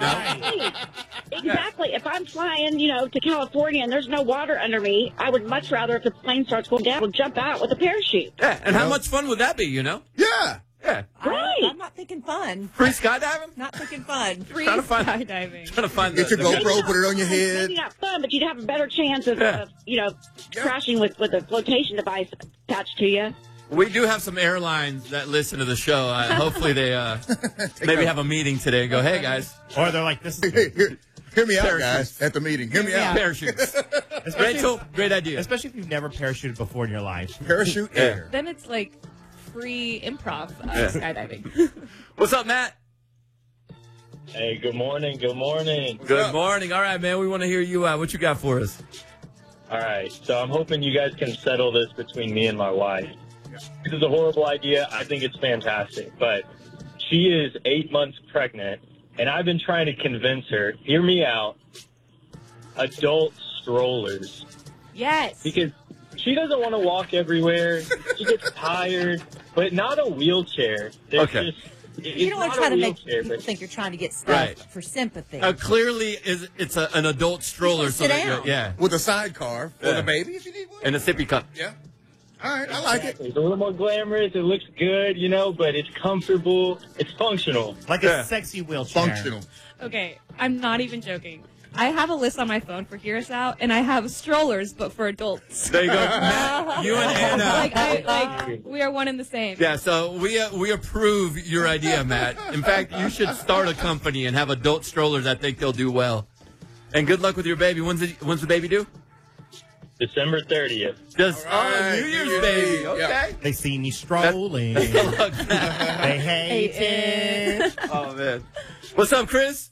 Right. Exactly. If I'm flying, to California and there's no water under me, I would much rather, if the plane starts going down, we'll jump out with a parachute. Yeah, and how much fun would that be, Yeah. Right. I'm not thinking fun. Free skydiving? Not thinking fun. Free Trying to find- skydiving. Trying to find Get your GoPro, put it on your head. Maybe not fun, but you'd have a better chance of, crashing with a flotation device attached to you. We do have some airlines that listen to the show. Hopefully they maybe have a meeting today and go, hey, guys. Or they're like, this is Hear me out, Parachutes. guys, at the meeting. Hear me out. Parachutes. Rachel, great idea. Especially if you've never parachuted before in your life. Parachute air. Then it's like free improv skydiving. What's up, Matt? Hey, good morning. Good morning. Good morning. All right, man. We want to hear you out. What you got for us? All right. So I'm hoping you guys can settle this between me and my wife. This is a horrible idea. I think it's fantastic. But she is 8 months pregnant, and I've been trying to convince her, hear me out, adult strollers. Yes. Because she doesn't want to walk everywhere. She gets tired, but not a wheelchair. There's Okay. You don't want to try to make people think you're trying to get stuff Right. for sympathy. Clearly, it's an adult stroller. Sit down. Yeah. With a sidecar for Yeah. the baby if you need one. And a sippy cup. Yeah. All right, I like it. It's a little more glamorous. It looks good, but it's comfortable. It's functional. Like a sexy wheelchair. Functional. Okay, I'm not even joking. I have a list on my phone for Hear Us Out, and I have strollers, but for adults. There you go. Matt, you and Anna. We are one and the same. Yeah, so we approve your idea, Matt. In fact, you should start a company and have adult strollers. I think they'll do well. And good luck with your baby. When's the baby due? December 30th. Just right, New Year's baby. Okay. Yeah. They see me strolling. Good luck, Matt. They hate it. Oh man. What's up, Chris?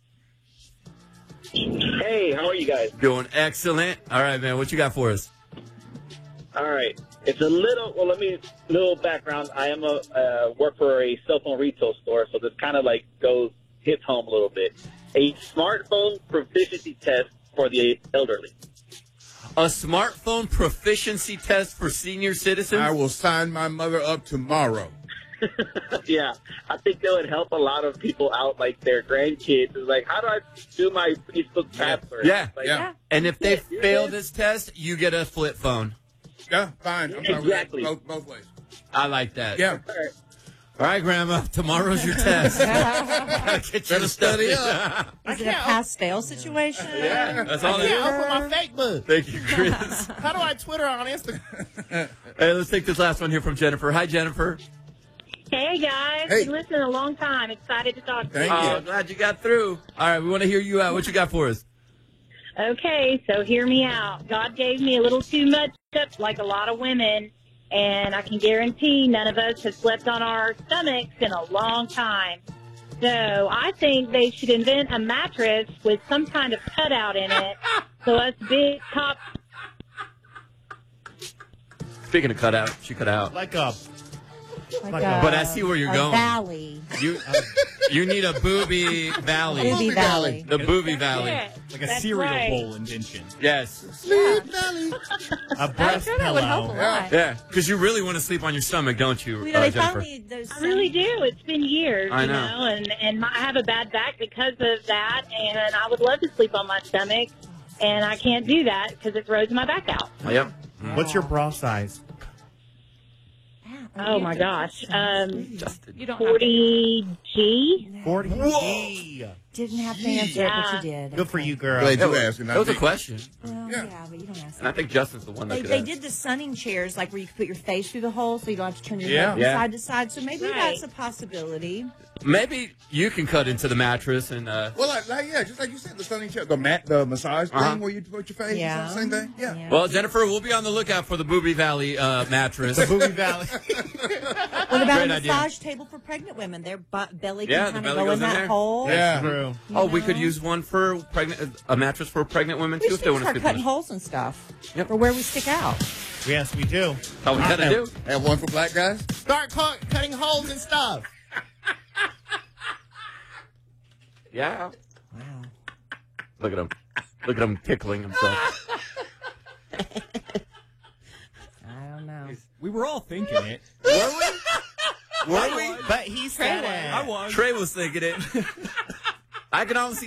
Hey, how are you guys? Doing excellent. All right, man. What you got for us? All right. It's little background. I am work for a cell phone retail store, so this kind of hits home a little bit. A smartphone proficiency test for the elderly. A smartphone proficiency test for senior citizens? I will sign my mother up tomorrow. Yeah, I think that would help a lot of people out, like their grandkids. It's like, how do I do my Facebook password? Yeah. Like, Yeah. And if they fail this test, you get a flip phone. Yeah, fine. I'm fine with Exactly. that. Both ways. I like that. Yeah. All right, Grandma. Tomorrow's your test. Gotta get you Better to study up. Is it a pass-fail situation? Yeah, that's all it I is. can't open my Facebook. Thank you, Chris. How do I Twitter on Instagram? Hey, let's take this last one here from Jennifer. Hi, Jennifer. Hey, guys. Hey. Been listening a long time. Excited to talk to Thank you. you. Oh, glad you got through. All right, we want to hear you out. What you got for us? Okay, so hear me out. God gave me a little too much, like a lot of women, and I can guarantee none of us have slept on our stomachs in a long time. So I think they should invent a mattress with some kind of cutout in it, so us big top. Speaking of cutout, she cut out. Like a But I see where you're a going. valley. You need a booby valley. Booby valley. The booby valley. Yeah, like a that's cereal right. bowl invention. Yes. Sleep Valley. A breast I'm sure that would help a pillow. lot. Yeah, because you really want to sleep on your stomach, don't you, They Jennifer? finally those. I really do. It's been years, I you know. and I have a bad back because of that, and I would love to sleep on my stomach, and I can't do that because it throws my back out. Yep. What's your bra size? Oh my gosh, Justin. You don't have to. 40G. 40. Didn't have to answer it, but you did. Good for you, girl. Glad That you was, asked. that was a question. Well, Yeah. yeah, but you don't ask. And I think Justin's the one that They, could they ask. did the sunning chairs, like where you could put your face through the hole, so you don't have to turn your Yeah. head from Yeah. side to side. So maybe Right. that's a possibility. Maybe you can cut into the mattress and Well, just like you said, the stunning chair, the massage thing where you put your face. Yeah. Same thing. Yeah. well, Jennifer, we'll be on the lookout for the Booby Valley mattress. The Booby Valley. What about Great a idea. massage table for pregnant women? Their belly Yeah, can the kind belly of go goes in in that there. hole. Yeah. True. Oh, we could use one for a mattress for pregnant women We too should if they want to start sleep cutting on it. holes and stuff Yep. for where we stick out. Yes, we do. How we gotta do? Have one for black guys. Start cutting holes and stuff. Yeah. Wow. Look at him. Look at him tickling himself. I don't know. We were all thinking it. Were we? But he said it. I was. Trey was thinking it. I can honestly